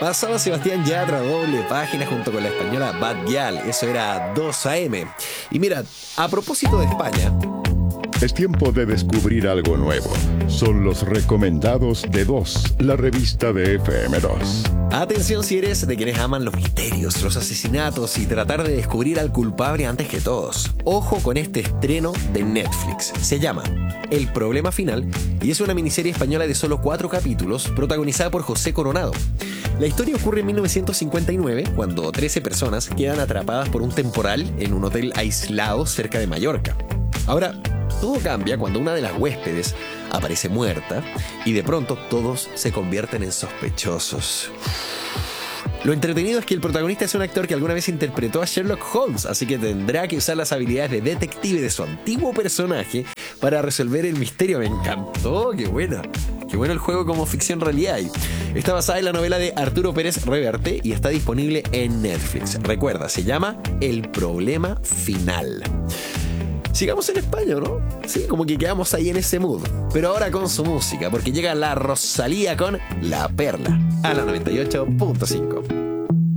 Pasaba Sebastián Yatra, doble página junto con la española Bad Gyal. Eso era 2 AM. Y mira, a propósito de España, es tiempo de descubrir algo nuevo. Son los recomendados de 2, la revista de FM2. Atención si eres de quienes aman los misterios, los asesinatos y tratar de descubrir al culpable antes que todos. Ojo con este estreno de Netflix. Se llama El Problema Final y es una miniserie española de solo 4 capítulos protagonizada por José Coronado. La historia ocurre en 1959 cuando 13 personas quedan atrapadas por un temporal en un hotel aislado cerca de Mallorca. Ahora, todo cambia cuando una de las huéspedes aparece muerta y de pronto todos se convierten en sospechosos. Lo entretenido es que el protagonista es un actor que alguna vez interpretó a Sherlock Holmes, así que tendrá que usar las habilidades de detective de su antiguo personaje para resolver el misterio. Me encantó, qué bueno. Qué bueno el juego como ficción realidad. Está basada en la novela de Arturo Pérez Reverte y está disponible en Netflix. Recuerda, se llama El Problema Final. Sigamos en España, ¿no? Sí, como que quedamos ahí en ese mood. Pero ahora con su música, porque llega la Rosalía con La Perla a la 98.5.